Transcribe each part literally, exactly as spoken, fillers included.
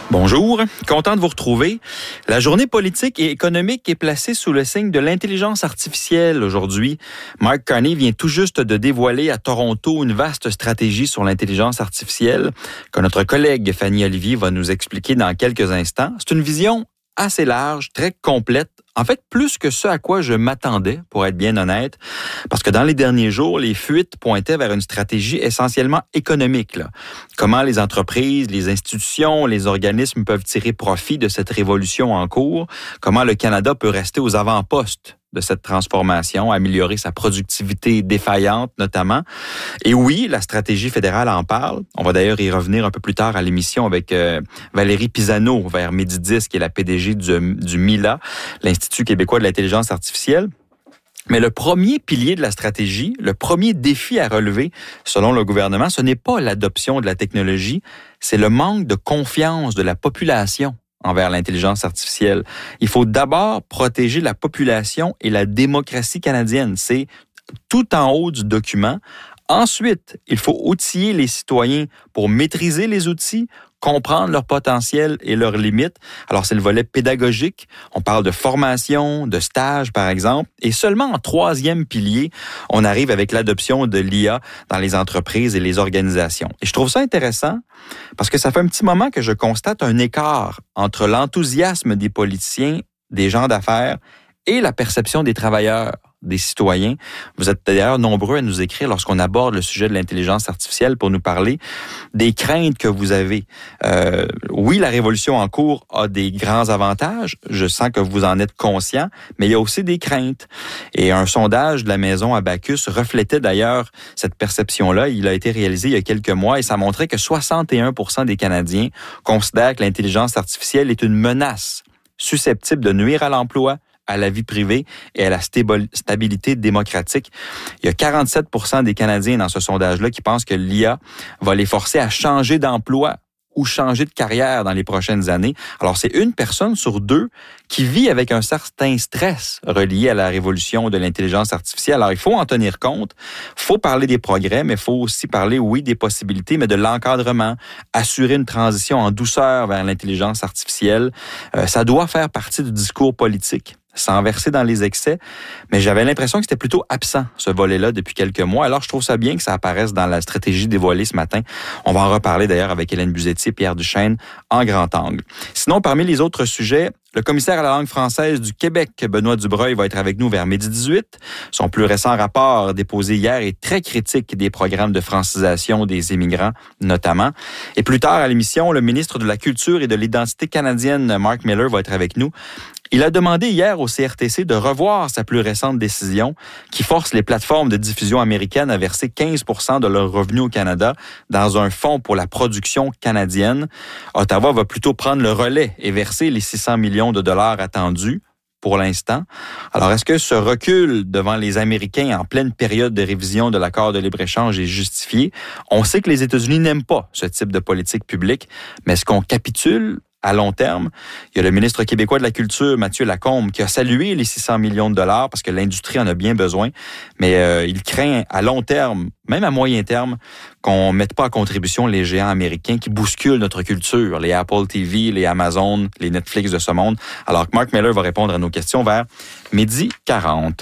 Bonjour, content de vous retrouver. La journée politique et économique est placée sous le signe de l'intelligence artificielle aujourd'hui. Mark Carney vient tout juste de dévoiler à Toronto une vaste stratégie sur l'intelligence artificielle que notre collègue Fanny Olivier va nous expliquer dans quelques instants. C'est une vision assez large, très complète. En fait, plus que ce à quoi je m'attendais, pour être bien honnête, parce que dans les derniers jours, les fuites pointaient vers une stratégie essentiellement économique. Là. Comment les entreprises, les institutions, les organismes peuvent tirer profit de cette révolution en cours, comment le Canada peut rester aux avant-postes de cette transformation, améliorer sa productivité défaillante notamment. Et oui, la stratégie fédérale en parle. On va d'ailleurs y revenir un peu plus tard à l'émission avec euh, Valérie Pisano vers midi dix, qui est la P D G du, du MILA, l'Institut québécois de l'intelligence artificielle. Mais le premier pilier de la stratégie, le premier défi à relever, selon le gouvernement, ce n'est pas l'adoption de la technologie, c'est le manque de confiance de la population envers l'intelligence artificielle. Il faut d'abord protéger la population et la démocratie canadienne. C'est tout en haut du document. Ensuite, il faut outiller les citoyens pour maîtriser les outils, comprendre leur potentiel et leurs limites. Alors, c'est le volet pédagogique. On parle de formation, de stage, par exemple. Et seulement en troisième pilier, on arrive avec l'adoption de l'I A dans les entreprises et les organisations. Et je trouve ça intéressant parce que ça fait un petit moment que je constate un écart entre l'enthousiasme des politiciens, des gens d'affaires et la perception des travailleurs, des citoyens. Vous êtes d'ailleurs nombreux à nous écrire lorsqu'on aborde le sujet de l'intelligence artificielle pour nous parler des craintes que vous avez. Euh, oui, la révolution en cours a des grands avantages. Je sens que vous en êtes conscient, mais il y a aussi des craintes. Et un sondage de la maison Abacus reflétait d'ailleurs cette perception-là. Il a été réalisé il y a quelques mois et ça montrait que soixante et un pour cent des Canadiens considèrent que l'intelligence artificielle est une menace susceptible de nuire à l'emploi, à la vie privée et à la stabilité démocratique. Il y a quarante-sept pour cent des Canadiens dans ce sondage-là qui pensent que l'I A va les forcer à changer d'emploi ou changer de carrière dans les prochaines années. Alors, c'est une personne sur deux qui vit avec un certain stress relié à la révolution de l'intelligence artificielle. Alors, il faut en tenir compte. Il faut parler des progrès, mais il faut aussi parler, oui, des possibilités, mais de l'encadrement, assurer une transition en douceur vers l'intelligence artificielle. Euh, ça doit faire partie du discours politique, sans verser dans les excès, mais j'avais l'impression que c'était plutôt absent, ce volet-là, depuis quelques mois. Alors, je trouve ça bien que ça apparaisse dans la stratégie dévoilée ce matin. On va en reparler d'ailleurs avec Hélène Buzetti et Pierre Duchesne en grand angle. Sinon, parmi les autres sujets, le commissaire à la langue française du Québec, Benoît Dubreuil, va être avec nous vers midi dix-huit. Son plus récent rapport déposé hier est très critique des programmes de francisation des immigrants, notamment. Et plus tard à l'émission, le ministre de la Culture et de l'Identité canadienne, Mark Miller, va être avec nous. Il a demandé hier au C R T C de revoir sa plus récente décision qui force les plateformes de diffusion américaines à verser quinze pour cent de leurs revenus au Canada dans un fonds pour la production canadienne. Ottawa va plutôt prendre le relais et verser les six cents millions de dollars attendus pour l'instant. Alors, est-ce que ce recul devant les Américains en pleine période de révision de l'accord de libre-échange est justifié? On sait que les États-Unis n'aiment pas ce type de politique publique, mais est-ce qu'on capitule à long terme? Il y a le ministre québécois de la Culture, Mathieu Lacombe, qui a salué les six cents millions de dollars parce que l'industrie en a bien besoin, mais euh, il craint à long terme, même à moyen terme, qu'on ne mette pas à contribution les géants américains qui bousculent notre culture, les Apple T V, les Amazon, les Netflix de ce monde. Alors que Mark Miller va répondre à nos questions vers midi quarante.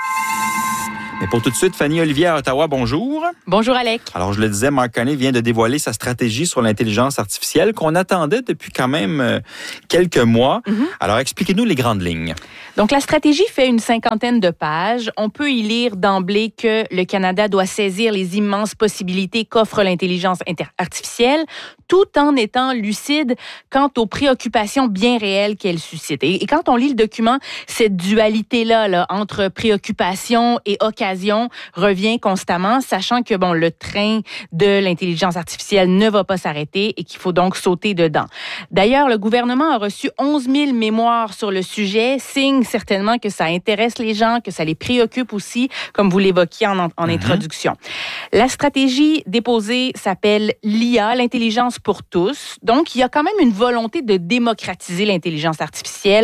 Mais pour tout de suite, Fanny Olivier à Ottawa, bonjour. Bonjour, Alec. Alors, je le disais, Mark Carney vient de dévoiler sa stratégie sur l'intelligence artificielle qu'on attendait depuis quand même euh, quelques mois. Mm-hmm. Alors, expliquez-nous les grandes lignes. Donc, la stratégie fait une cinquantaine de pages. On peut y lire d'emblée que le Canada doit saisir les immenses possibilités qu'offre l'intelligence artificielle, tout en étant lucide quant aux préoccupations bien réelles qu'elle suscite. Et, et quand on lit le document, cette dualité-là là, entre préoccupation et occasion revient constamment, sachant que bon, le train de l'intelligence artificielle ne va pas s'arrêter et qu'il faut donc sauter dedans. D'ailleurs, le gouvernement a reçu onze mille mémoires sur le sujet, signe certainement que ça intéresse les gens, que ça les préoccupe aussi, comme vous l'évoquiez en, en mm-hmm. introduction. La stratégie déposée s'appelle l'I A, l'intelligence pour tous. Donc, il y a quand même une volonté de démocratiser l'intelligence artificielle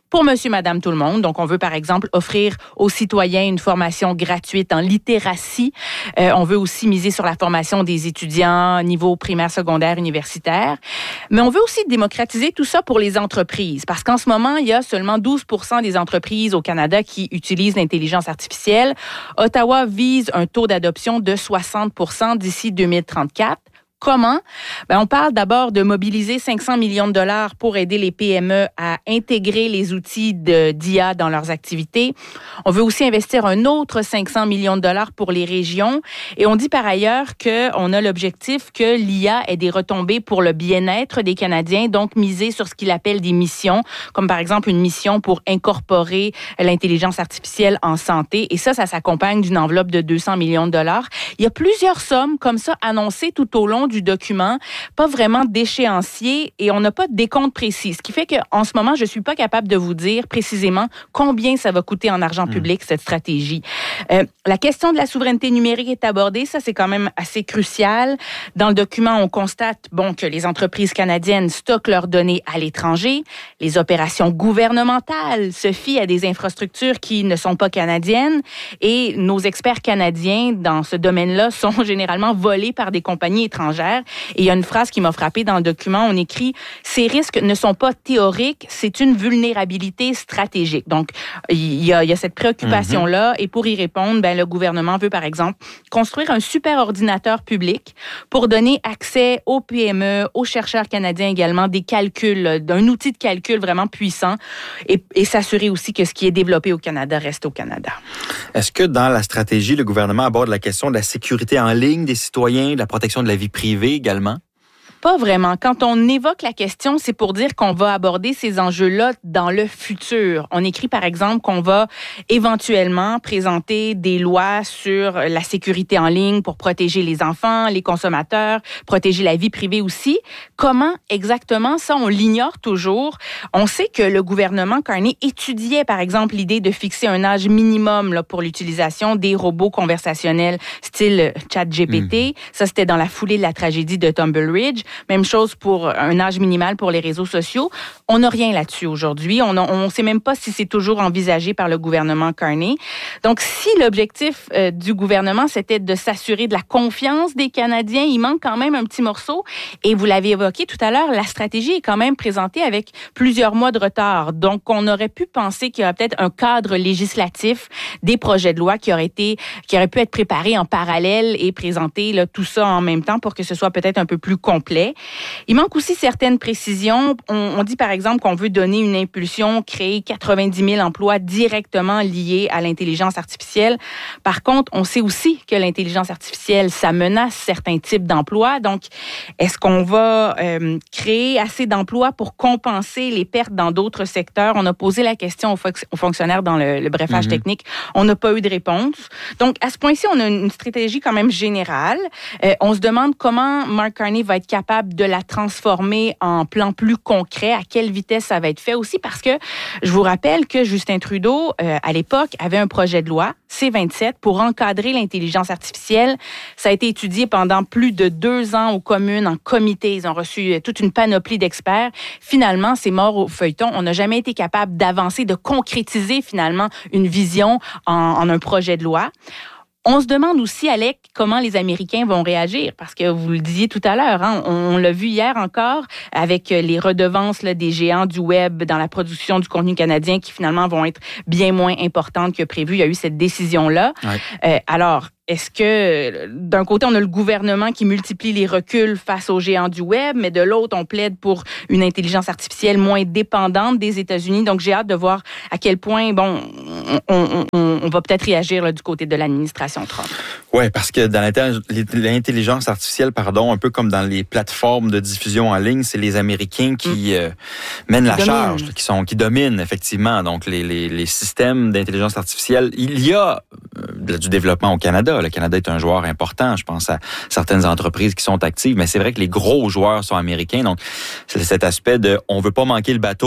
pour monsieur, madame, tout le monde. Donc, on veut, par exemple, offrir aux citoyens une formation gratuite en littératie. Euh, on veut aussi miser sur la formation des étudiants niveau primaire, secondaire, universitaire. Mais on veut aussi démocratiser tout ça pour les entreprises. Parce qu'en ce moment, il y a seulement douze pour cent des entreprises au Canada qui utilisent l'intelligence artificielle. Ottawa vise un taux d'adoption de soixante pour cent d'ici deux mille trente-quatre. Comment? Ben, on parle d'abord de mobiliser cinq cents millions de dollars pour aider les P M E à intégrer les outils de, d'I A dans leurs activités. On veut aussi investir un autre cinq cents millions de dollars pour les régions. Et on dit par ailleurs qu'on a l'objectif que l'I A ait des retombées pour le bien-être des Canadiens, donc miser sur ce qu'il appelle des missions, comme par exemple une mission pour incorporer l'intelligence artificielle en santé. Et ça, ça s'accompagne d'une enveloppe de deux cents millions de dollars. Il y a plusieurs sommes comme ça annoncées tout au long du document, pas vraiment d'échéancier et on n'a pas de décompte précis. Ce qui fait qu'en ce moment, je suis pas capable de vous dire précisément combien ça va coûter en argent public, mmh. cette stratégie. Euh, la question de la souveraineté numérique est abordée. Ça, c'est quand même assez crucial. Dans le document, on constate, bon, que les entreprises canadiennes stockent leurs données à l'étranger. Les opérations gouvernementales se fient à des infrastructures qui ne sont pas canadiennes et nos experts canadiens dans ce domaine-là sont généralement volés par des compagnies étrangères. Et il y a une phrase qui m'a frappée dans le document. On écrit « Ces risques ne sont pas théoriques, c'est une vulnérabilité stratégique ». Donc, il y a, il y a cette préoccupation-là. Mm-hmm. Et pour y répondre, ben, le gouvernement veut, par exemple, construire un super ordinateur public pour donner accès aux P M E, aux chercheurs canadiens également, des calculs, d'un outil de calcul vraiment puissant et, et s'assurer aussi que ce qui est développé au Canada reste au Canada. Est-ce que dans la stratégie, le gouvernement aborde la question de la sécurité en ligne des citoyens, de la protection de la vie privée également? Pas vraiment. Quand on évoque la question, c'est pour dire qu'on va aborder ces enjeux-là dans le futur. On écrit, par exemple, qu'on va éventuellement présenter des lois sur la sécurité en ligne pour protéger les enfants, les consommateurs, protéger la vie privée aussi. Comment exactement? Ça, on l'ignore toujours. On sait que le gouvernement Carney étudiait, par exemple, l'idée de fixer un âge minimum là, pour l'utilisation des robots conversationnels style ChatGPT. Mmh. Ça, c'était dans la foulée de la tragédie de Tumbleridge. Même chose pour un âge minimal pour les réseaux sociaux. On n'a rien là-dessus aujourd'hui. On ne sait même pas si c'est toujours envisagé par le gouvernement Carney. Donc, si l'objectif euh, du gouvernement, c'était de s'assurer de la confiance des Canadiens, il manque quand même un petit morceau. Et vous l'avez évoqué tout à l'heure, la stratégie est quand même présentée avec plusieurs mois de retard. Donc, on aurait pu penser qu'il y aurait peut-être un cadre législatif des projets de loi qui aurait été, qui aurait pu être préparé en parallèle et présenter là, tout ça en même temps pour que ce soit peut-être un peu plus complet. Il manque aussi certaines précisions. On, on dit par exemple qu'on veut donner une impulsion, créer quatre-vingt-dix mille emplois directement liés à l'intelligence artificielle. Par contre, on sait aussi que l'intelligence artificielle, ça menace certains types d'emplois. Donc, est-ce qu'on va euh, créer assez d'emplois pour compenser les pertes dans d'autres secteurs? On a posé la question aux, fo- aux fonctionnaires dans le, le brefage mm-hmm. technique. On n'a pas eu de réponse. Donc, à ce point-ci, on a une stratégie quand même générale. Euh, on se demande comment Mark Carney va être capable de la transformer en plan plus concret, à quelle vitesse ça va être fait aussi, parce que je vous rappelle que Justin Trudeau, euh, à l'époque, avait un projet de loi, C vingt-sept, pour encadrer l'intelligence artificielle. Ça a été étudié pendant plus de deux ans aux communes, en comité. Ils ont reçu toute une panoplie d'experts. Finalement, c'est mort au feuilleton. On n'a jamais été capable d'avancer, de concrétiser finalement une vision en, en un projet de loi. On se demande aussi, Alec, comment les Américains vont réagir, parce que vous le disiez tout à l'heure, hein, on, on l'a vu hier encore avec les redevances là, des géants du web dans la production du contenu canadien qui finalement vont être bien moins importantes que prévu. Il y a eu cette décision-là. Ouais. Euh, alors, est-ce que, d'un côté, on a le gouvernement qui multiplie les reculs face aux géants du web, mais de l'autre, on plaide pour une intelligence artificielle moins dépendante des États-Unis. Donc, j'ai hâte de voir à quel point, bon, on, on, on va peut-être réagir là, du côté de l'administration Trump. Oui, parce que dans l'intelligence artificielle, pardon, un peu comme dans les plateformes de diffusion en ligne, c'est les Américains qui mmh. euh, mènent la charge, qui sont qui dominent effectivement. Donc, les, les, les systèmes d'intelligence artificielle, il y a euh, du développement au Canada. Le Canada est un joueur important. Je pense à certaines entreprises qui sont actives, mais c'est vrai que les gros joueurs sont américains. Donc, c'est cet aspect de on veut pas manquer le bateau.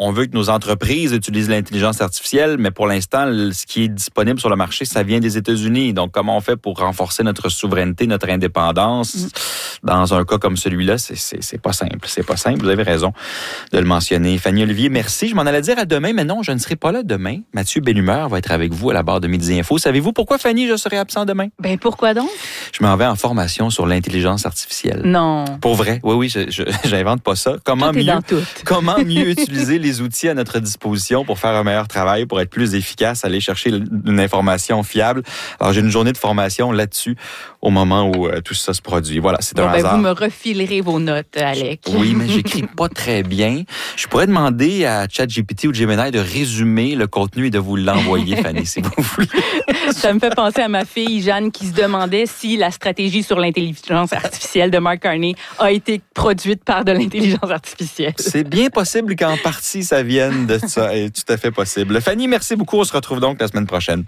on veut que nos entreprises utilisent l'intelligence artificielle, mais pour l'instant, ce qui est disponible sur le marché, ça vient des États-Unis. Donc, comment on fait pour renforcer notre souveraineté, notre indépendance? Mmh. Dans un cas comme celui-là, c'est, c'est, c'est pas simple. C'est pas simple. Vous avez raison de le mentionner. Fanny Olivier, merci. Je m'en allais dire à demain, mais non, je ne serai pas là demain. Mathieu Bellumeur va être avec vous à la barre de Midi Info. Savez-vous pourquoi, Fanny, je serai absent demain? Ben, pourquoi donc? Je m'en vais en formation sur l'intelligence artificielle. Non. Pour vrai. Oui, oui, je, je, j'invente pas ça. Comment tout est mieux, dans tout. Comment mieux utiliser les outils à notre disposition pour faire un meilleur travail, pour être plus efficace, aller chercher une information fiable. Alors, j'ai une journée de formation là-dessus au moment où euh, tout ça se produit. Voilà, c'est un bon, ben, hasard. Vous me refilerez vos notes, Alec. Oui, mais j'écris pas très bien. Je pourrais demander à ChatGPT ou Gemini de résumer le contenu et de vous l'envoyer, Fanny, si vous voulez. Ça me fait penser à ma fille, Jeanne, qui se demandait si la stratégie sur l'intelligence artificielle de Mark Carney a été produite par de l'intelligence artificielle. C'est bien possible qu'en partie, ça vienne de ça. C'est tout à fait possible. Fanny, merci beaucoup. On se retrouve donc la semaine prochaine.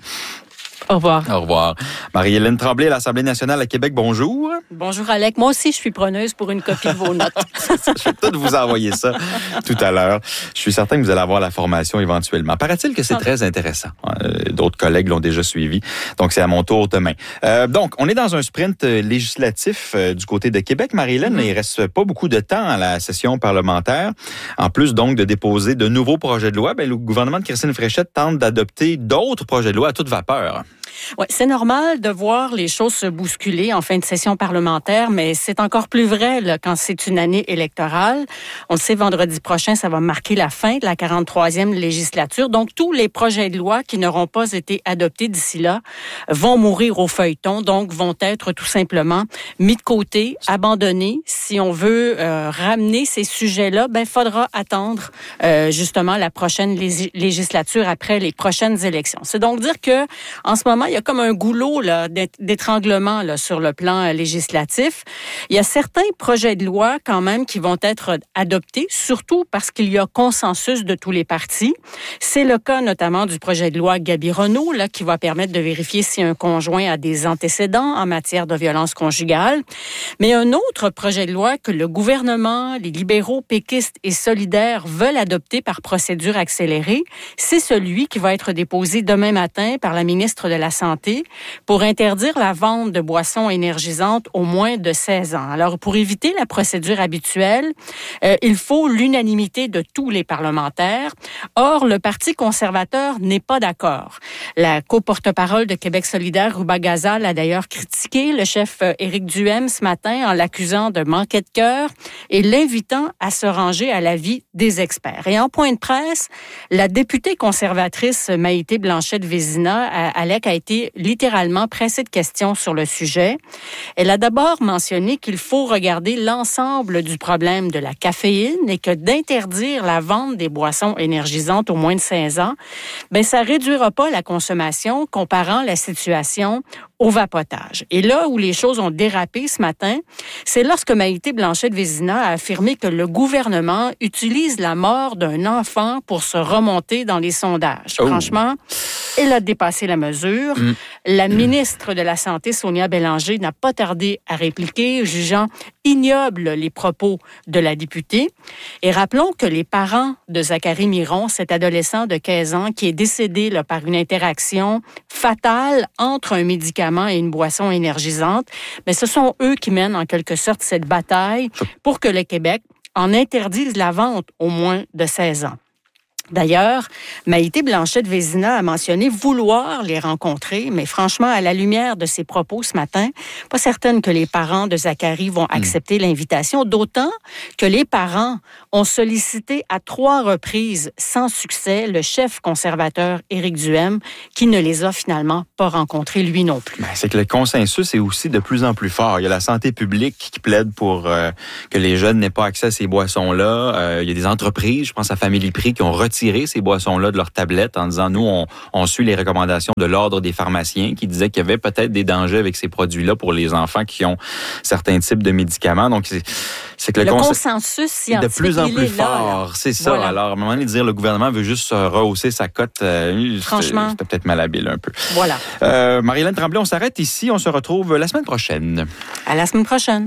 Au revoir. Au revoir. Marie-Hélène Tremblay à l'Assemblée nationale à Québec, bonjour. Bonjour, Alec. Moi aussi, je suis preneuse pour une copie de vos notes. Je vais peut-être vous envoyer ça tout à l'heure. Je suis certain que vous allez avoir la formation éventuellement. Paraît-il que c'est très intéressant. D'autres collègues l'ont déjà suivi. Donc, c'est à mon tour demain. Euh, donc, on est dans un sprint législatif euh, du côté de Québec, Marie-Hélène. Mm-hmm. Il reste pas beaucoup de temps à la session parlementaire. En plus, donc, de déposer de nouveaux projets de loi, ben, le gouvernement de Christine Fréchette tente d'adopter d'autres projets de loi à toute vapeur. Oui, c'est normal de voir les choses se bousculer en fin de session parlementaire, mais c'est encore plus vrai là, quand c'est une année électorale. On le sait, vendredi prochain, ça va marquer la fin de la quarante-troisième législature. Donc, tous les projets de loi qui n'auront pas été adoptés d'ici là vont mourir au feuilleton, donc vont être tout simplement mis de côté, abandonnés. Si on veut euh, ramener ces sujets-là, ben, faudra attendre euh, justement la prochaine lég- législature après les prochaines élections. C'est donc dire que en ce moment, il y a comme un goulot là, d'étranglement là, sur le plan législatif. Il y a certains projets de loi quand même qui vont être adoptés, surtout parce qu'il y a consensus de tous les partis. C'est le cas notamment du projet de loi Gabi-Renault là, qui va permettre de vérifier si un conjoint a des antécédents en matière de violence conjugale. Mais un autre projet de loi que le gouvernement, les libéraux, péquistes et solidaires veulent adopter par procédure accélérée, c'est celui qui va être déposé demain matin par la ministre de la Santé pour interdire la vente de boissons énergisantes aux moins de seize ans. Alors, pour éviter la procédure habituelle, euh, il faut l'unanimité de tous les parlementaires. Or, le Parti conservateur n'est pas d'accord. La co-porte-parole de Québec solidaire, Ruba Gazal, a d'ailleurs critiqué le chef Éric Duhaime ce matin en l'accusant de manquer de cœur et l'invitant à se ranger à l'avis des experts. Et en point de presse, la députée conservatrice Maïté Blanchette-Vézina, Alec, a été littéralement pressée de questions sur le sujet. Elle a d'abord mentionné qu'il faut regarder l'ensemble du problème de la caféine et que d'interdire la vente des boissons énergisantes aux moins de seize ans, ben ça réduira pas la consommation, comparant la situation au vapotage. Et là où les choses ont dérapé ce matin, c'est lorsque Maïté Blanchette-Vézina a affirmé que le gouvernement utilise la mort d'un enfant pour se remonter dans les sondages. Oh. Franchement, elle a dépassé la mesure. Mm. La ministre de la Santé, Sonia Bélanger, n'a pas tardé à répliquer, jugeant ignobles les propos de la députée. Et rappelons que les parents de Zachary Miron, cet adolescent de quinze ans qui est décédé là, par une interaction fatale entre un médicament et une boisson énergisante, mais ce sont eux qui mènent en quelque sorte cette bataille pour que le Québec en interdise la vente aux moins de seize ans. D'ailleurs, Maïté Blanchette-Vézina a mentionné vouloir les rencontrer, mais franchement, à la lumière de ses propos ce matin, pas certaine que les parents de Zachary vont accepter mmh. l'invitation, d'autant que les parents ont sollicité à trois reprises sans succès le chef conservateur Éric Duhaime, qui ne les a finalement pas rencontrés, lui non plus. Ben, c'est que le consensus est aussi de plus en plus fort. Il y a la santé publique qui plaide pour euh, que les jeunes n'aient pas accès à ces boissons-là. Euh, il y a des entreprises, je pense à Family Prix, qui ont retiré tirer ces boissons-là de leur tablette en disant, nous, on, on suit les recommandations de l'Ordre des pharmaciens qui disaient qu'il y avait peut-être des dangers avec ces produits-là pour les enfants qui ont certains types de médicaments. Donc, c'est, c'est que le, le cons- consensus scientifique est de plus en plus fort. Là. C'est ça. Voilà. Alors, à un moment donné, dire le gouvernement veut juste rehausser sa cote, euh, franchement, c'était peut-être malhabile un peu. Voilà. Euh, Marie-Hélène Tremblay, on s'arrête ici. On se retrouve la semaine prochaine. À la semaine prochaine.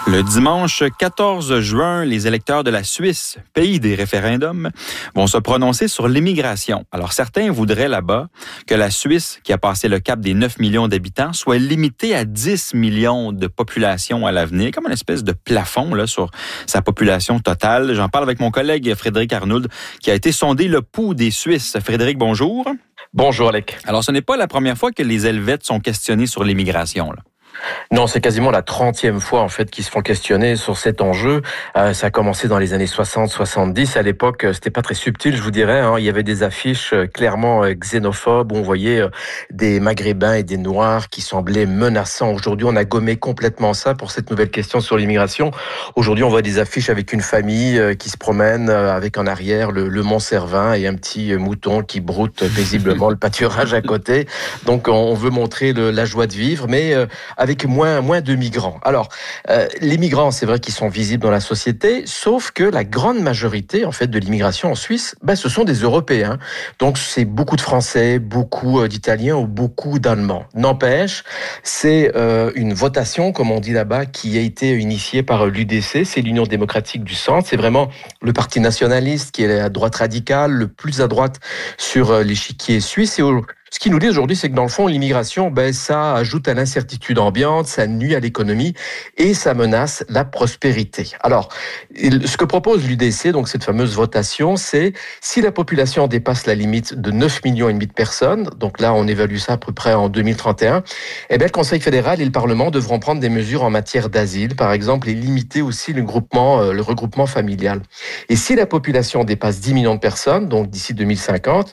Le dimanche quatorze juin, les électeurs de la Suisse, pays des référendums, vont se prononcer sur l'immigration. Alors, certains voudraient là-bas que la Suisse, qui a passé le cap des neuf millions d'habitants, soit limitée à dix millions de population à l'avenir, comme une espèce de plafond là, sur sa population totale. J'en parle avec mon collègue Frédéric Arnould, qui a été sondé le pouls des Suisses. Frédéric, bonjour. Bonjour, Alec. Alors, ce n'est pas la première fois que les Helvètes sont questionnés sur l'immigration, là. Non, c'est quasiment la trentième fois en fait qu'ils se font questionner sur cet enjeu. Euh, ça a commencé dans les années soixante soixante-dix. À l'époque, c'était pas très subtil, je vous dirais. Hein. Il y avait des affiches clairement xénophobes où on voyait des Maghrébins et des Noirs qui semblaient menaçants. Aujourd'hui, on a gommé complètement ça pour cette nouvelle question sur l'immigration. Aujourd'hui, on voit des affiches avec une famille qui se promène avec en arrière le, le Mont Cervin et un petit mouton qui broute paisiblement le pâturage à côté. Donc, on veut montrer le, la joie de vivre, mais euh, avec moins, moins de migrants. Alors, euh, les migrants, c'est vrai qu'ils sont visibles dans la société, sauf que la grande majorité, en fait, de l'immigration en Suisse, ben, ce sont des Européens. Donc, c'est beaucoup de Français, beaucoup d'Italiens ou beaucoup d'Allemands. N'empêche, c'est euh, une votation, comme on dit là-bas, qui a été initiée par l'U D C, c'est l'Union démocratique du centre. C'est vraiment le parti nationaliste qui est à droite radicale, le plus à droite sur l'échiquier suisse. Et au Ce qu'ils nous disent aujourd'hui, c'est que dans le fond, l'immigration, ben, ça ajoute à l'incertitude ambiante, ça nuit à l'économie et ça menace la prospérité. Alors, ce que propose l'U D C, donc cette fameuse votation, c'est si la population dépasse la limite de neuf millions et demi de personnes, donc là, on évalue ça à peu près en deux mille trente et un, eh bien, le Conseil fédéral et le Parlement devront prendre des mesures en matière d'asile, par exemple, et limiter aussi le groupement, le regroupement familial. Et si la population dépasse dix millions de personnes, donc d'ici deux mille cinquante,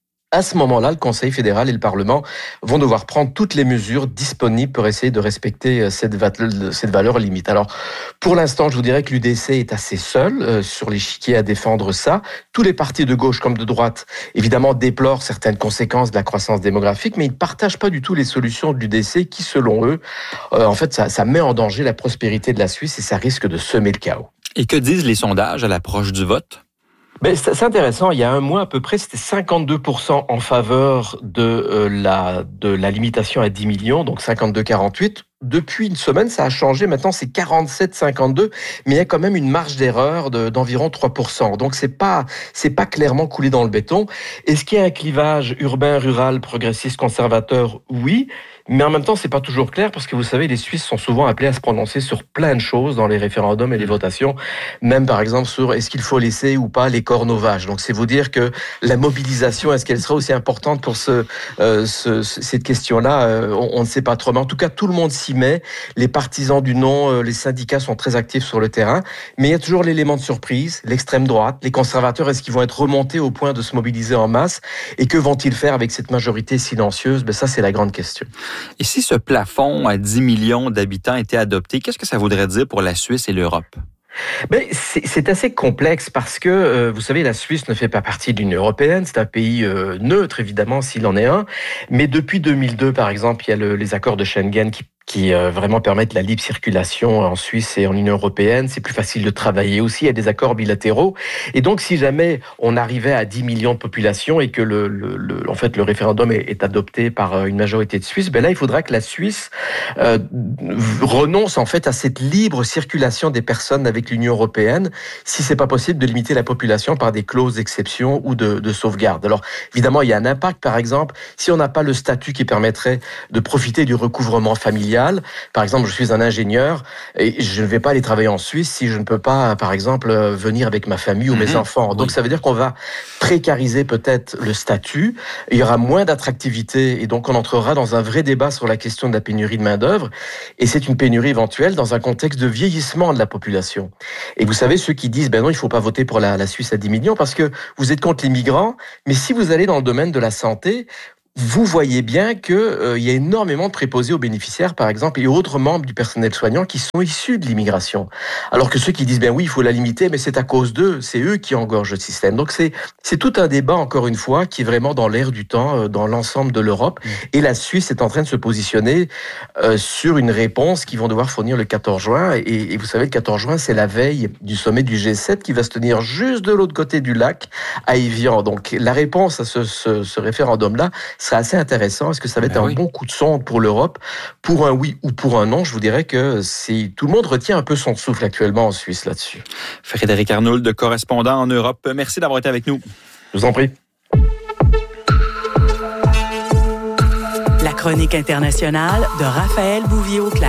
à ce moment-là, le Conseil fédéral et le Parlement vont devoir prendre toutes les mesures disponibles pour essayer de respecter cette, va- cette valeur limite. Alors, pour l'instant, je vous dirais que l'U D C est assez seul euh, sur l'échiquier à défendre ça. Tous les partis de gauche comme de droite, évidemment, déplorent certaines conséquences de la croissance démographique, mais ils ne partagent pas du tout les solutions de l'U D C qui, selon eux, euh, en fait, ça, ça met en danger la prospérité de la Suisse et ça risque de semer le chaos. Et que disent les sondages à l'approche du vote? Ben, c'est intéressant. Il y a un mois à peu près, c'était cinquante-deux pour cent en faveur de euh, la de la limitation à dix millions, donc cinquante-deux quarante-huit. Depuis une semaine, ça a changé. Maintenant, c'est quarante-sept cinquante-deux, mais il y a quand même une marge d'erreur de, d'environ trois pour cent. Donc, c'est pas c'est pas clairement coulé dans le béton. Est-ce qu'il y a un clivage urbain, rural, progressiste, conservateur? Oui. Mais en même temps, c'est pas toujours clair parce que vous savez, les Suisses sont souvent appelés à se prononcer sur plein de choses dans les référendums et les votations. Même, par exemple, sur est-ce qu'il faut laisser ou pas les cornes aux vaches. Donc, c'est vous dire que la mobilisation, est-ce qu'elle sera aussi importante pour ce, euh, ce cette question-là? euh, on, on ne sait pas trop. Mais en tout cas, tout le monde s'y met. Les partisans du non, euh, les syndicats sont très actifs sur le terrain. Mais il y a toujours l'élément de surprise, l'extrême droite, les conservateurs, est-ce qu'ils vont être remontés au point de se mobiliser en masse? Et que vont-ils faire avec cette majorité silencieuse? Ben, ça, c'est la grande question. Et si ce plafond à dix millions d'habitants était adopté, qu'est-ce que ça voudrait dire pour la Suisse et l'Europe? Ben, c'est, c'est assez complexe parce que, euh, vous savez, la Suisse ne fait pas partie de l'Union européenne. C'est un pays euh, neutre, évidemment, s'il en est un. Mais depuis deux mille deux, par exemple, il y a le, les accords de Schengen qui qui euh, vraiment permettent la libre circulation en Suisse et en Union européenne. C'est plus facile de travailler aussi. Il y a des accords bilatéraux. Et donc, si jamais on arrivait à dix millions de population et que le, le, le en fait, le référendum est, est adopté par une majorité de Suisses, ben là, il faudra que la Suisse euh, renonce en fait à cette libre circulation des personnes avec l'Union européenne, si c'est pas possible de limiter la population par des clauses d'exception ou de, de sauvegarde. Alors, évidemment, il y a un impact. Par exemple, si on n'a pas le statut qui permettrait de profiter du recouvrement familial. Par exemple, je suis un ingénieur et je ne vais pas aller travailler en Suisse si je ne peux pas, par exemple, venir avec ma famille ou mes mmh, enfants. Donc, oui. Ça veut dire qu'on va précariser peut-être le statut. Il y aura moins d'attractivité et donc on entrera dans un vrai débat sur la question de la pénurie de main-d'œuvre. Et c'est une pénurie éventuelle dans un contexte de vieillissement de la population. Et vous savez, ceux qui disent, ben non, il ne faut pas voter pour la, la Suisse à dix millions parce que vous êtes contre les migrants. Mais si vous allez dans le domaine de la santé, vous voyez bien qu'il euh, y a énormément de préposés aux bénéficiaires, par exemple, et autres membres du personnel soignant qui sont issus de l'immigration. Alors que ceux qui disent, ben oui, il faut la limiter, mais c'est à cause d'eux, c'est eux qui engorgent le système. Donc c'est, c'est tout un débat, encore une fois, qui est vraiment dans l'air du temps, euh, dans l'ensemble de l'Europe. Mmh. Et la Suisse est en train de se positionner euh, sur une réponse qu'ils vont devoir fournir le quatorze juin. Et, et vous savez, le quatorze juin, c'est la veille du sommet du G sept qui va se tenir juste de l'autre côté du lac, à Évian. Donc la réponse à ce, ce, ce référendum-là, Ce serait assez intéressant. Est-ce que ça va être ben un oui. bon coup de sonde pour l'Europe, pour un oui ou pour un non? Je vous dirais que c'est tout le monde retient un peu son souffle actuellement en Suisse là-dessus. Frédéric Arnould, correspondant en Europe. Merci d'avoir été avec nous. Je vous en prie. La chronique internationale de Raphaël Bouvier-Auclair.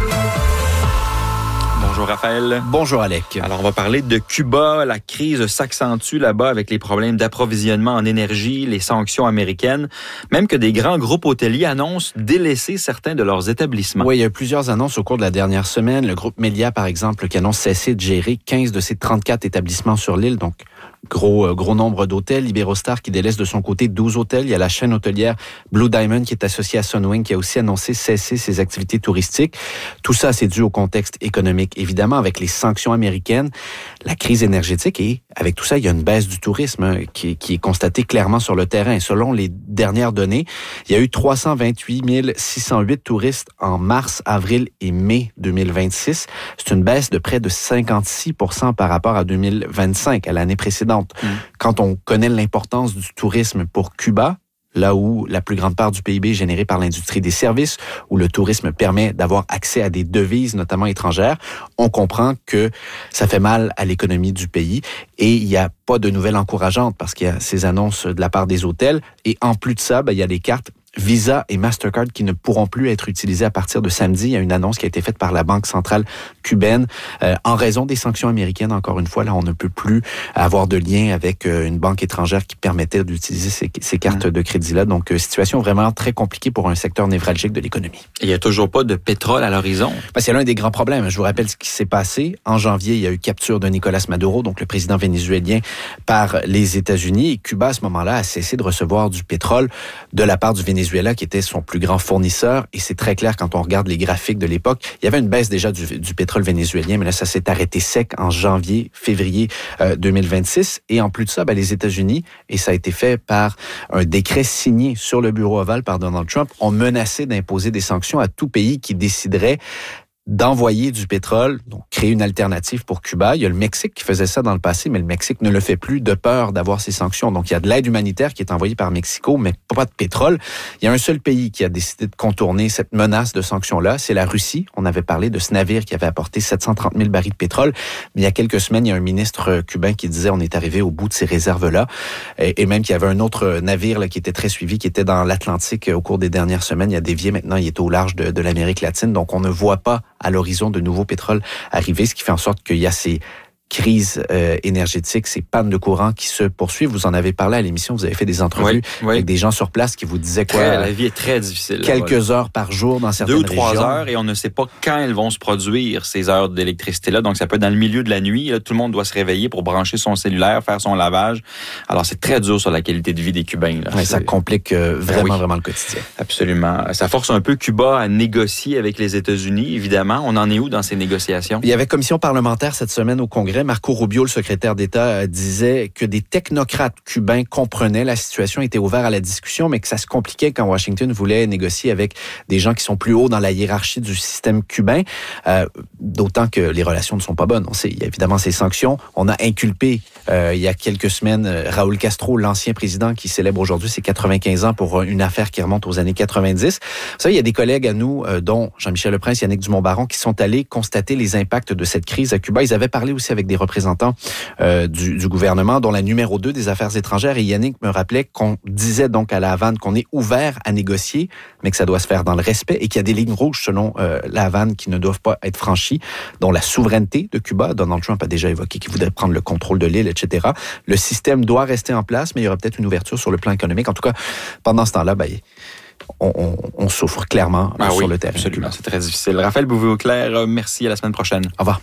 Bonjour Raphaël. Bonjour Alec. Alors on va parler de Cuba. La crise s'accentue là-bas avec les problèmes d'approvisionnement en énergie, les sanctions américaines, même que des grands groupes hôteliers annoncent délaisser certains de leurs établissements. Oui, il y a eu plusieurs annonces au cours de la dernière semaine. Le groupe Melia, par exemple, qui annonce cesser de gérer quinze de ses trente-quatre établissements sur l'île, donc Gros, gros nombre d'hôtels. Iberostar qui délaisse de son côté douze hôtels. Il y a la chaîne hôtelière Blue Diamond qui est associée à Sunwing qui a aussi annoncé cesser ses activités touristiques. Tout ça, c'est dû au contexte économique, évidemment, avec les sanctions américaines, la crise énergétique et avec tout ça, il y a une baisse du tourisme qui, qui est constatée clairement sur le terrain. Selon les dernières données, il y a eu trois cent vingt-huit mille six cent huit touristes en mars, avril et mai deux mille vingt-six. C'est une baisse de près de cinquante-six pour cent par rapport à deux mille vingt-cinq, à l'année précédente. Mmh. Quand on connaît l'importance du tourisme pour Cuba, là où la plus grande part du P I B est générée par l'industrie des services, où le tourisme permet d'avoir accès à des devises, notamment étrangères, on comprend que ça fait mal à l'économie du pays et il n'y a pas de nouvelles encourageantes parce qu'il y a ces annonces de la part des hôtels et en plus de ça, ben, il y a les cartes Visa et Mastercard qui ne pourront plus être utilisés à partir de samedi. Il y a une annonce qui a été faite par la Banque centrale cubaine. Euh, en raison des sanctions américaines, encore une fois, là, on ne peut plus avoir de lien avec euh, une banque étrangère qui permettait d'utiliser ces, ces cartes mmh. de crédit-là. Donc, euh, situation vraiment très compliquée pour un secteur névralgique de l'économie. Il n'y a toujours pas de pétrole à l'horizon. Ben, c'est l'un des grands problèmes. Je vous rappelle ce qui s'est passé. En janvier, il y a eu capture de Nicolas Maduro, donc le président vénézuélien, par les États-Unis. Et Cuba, à ce moment-là, a cessé de recevoir du pétrole de la part du Venezuela. Venezuela qui était son plus grand fournisseur et c'est très clair quand on regarde les graphiques de l'époque. Il y avait une baisse déjà du, du pétrole vénézuélien, mais là ça s'est arrêté sec en janvier, février euh, deux mille vingt-six et en plus de ça, ben, les États-Unis, et ça a été fait par un décret signé sur le bureau ovale par Donald Trump, ont menacé d'imposer des sanctions à tout pays qui déciderait d'envoyer du pétrole, donc créer une alternative pour Cuba. Il y a le Mexique qui faisait ça dans le passé, mais le Mexique ne le fait plus de peur d'avoir ces sanctions. Donc, il y a de l'aide humanitaire qui est envoyée par Mexico, mais pas de pétrole. Il y a un seul pays qui a décidé de contourner cette menace de sanctions-là, c'est la Russie. On avait parlé de ce navire qui avait apporté sept cent trente mille barils de pétrole. Mais il y a quelques semaines, il y a un ministre cubain qui disait on est arrivé au bout de ces réserves-là. Et, et même qu'il y avait un autre navire là, qui était très suivi, qui était dans l'Atlantique au cours des dernières semaines. Il a dévié maintenant, il est au large de, de l'Amérique latine. Donc, on ne voit pas à l'horizon de nouveaux pétroles arriver, ce qui fait en sorte qu'il y a ces crises euh, énergétiques, ces pannes de courant qui se poursuivent. Vous en avez parlé à l'émission, vous avez fait des entrevues oui, oui. avec des gens sur place qui vous disaient quoi? Très, la vie est très difficile. Quelques voilà. heures par jour dans certaines régions. Deux ou trois régions. heures et on ne sait pas quand elles vont se produire, ces heures d'électricité-là. Donc, ça peut être dans le milieu de la nuit. Là, tout le monde doit se réveiller pour brancher son cellulaire, faire son lavage. Alors, c'est très dur sur la qualité de vie des Cubains. Là. Ouais, ça complique euh, vraiment, ben oui. vraiment le quotidien. Absolument. Ça force un peu Cuba à négocier avec les États-Unis, évidemment. On en est où dans ces négociations? Il y avait commission parlementaire cette semaine au Congrès. Marco Rubio, le secrétaire d'État, disait que des technocrates cubains comprenaient la situation, étaient ouverts à la discussion, mais que ça se compliquait quand Washington voulait négocier avec des gens qui sont plus hauts dans la hiérarchie du système cubain, euh, d'autant que les relations ne sont pas bonnes. On sait, il y a évidemment ces sanctions. On a inculpé euh, il y a quelques semaines Raúl Castro, l'ancien président qui célèbre aujourd'hui ses quatre-vingt-quinze ans pour une affaire qui remonte aux années quatre-vingt-dix. Vous savez, il y a des collègues à nous, euh, dont Jean-Michel Leprince, Yannick Dumont-Baron, qui sont allés constater les impacts de cette crise à Cuba. Ils avaient parlé aussi avec des représentants Euh, du, du gouvernement, dont la numéro deux des affaires étrangères. Et Yannick me rappelait qu'on disait donc à la Havane qu'on est ouvert à négocier, mais que ça doit se faire dans le respect et qu'il y a des lignes rouges selon euh, la Havane qui ne doivent pas être franchies, dont la souveraineté de Cuba. Donald Trump a déjà évoqué qu'il voudrait prendre le contrôle de l'île, et cetera. Le système doit rester en place, mais il y aura peut-être une ouverture sur le plan économique. En tout cas, pendant ce temps-là, ben, on, on, on souffre clairement ah sur oui, le terrain. Absolument, c'est très difficile. Raphaël Bouvier-Auclair, merci, à la semaine prochaine. Au revoir.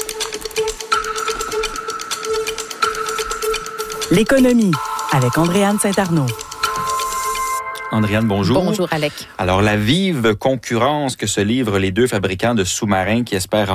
L'économie, avec Andréane Saint-Arnaud. Andréane, bonjour. Bonjour, Alec. Alors, la vive concurrence que se livrent les deux fabricants de sous-marins qui espèrent